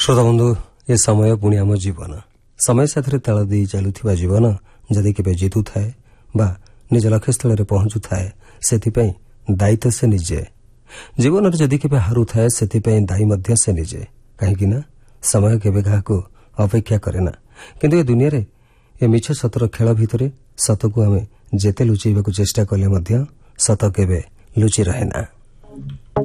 श्रोता बंधु ए समय पुणी आम जीवन समय साथी ताल दे चलुवा जीवन जदि केबे जीतु थाए बा निज लक्ष्य स्थल पहुंचु थाए से दायित्व से निजे जीवन जदि केबे हारु थाए से दायी मध्य से निजे कहीं समय केबे काहाकू अपेक्षा करेना किंतु ए दुनिया रे ए मिछ सतर खेल भितरे सत को आमे जेते लुचेइबाकू चेष्टा कले मध्य सत केबे लुचि रहेना।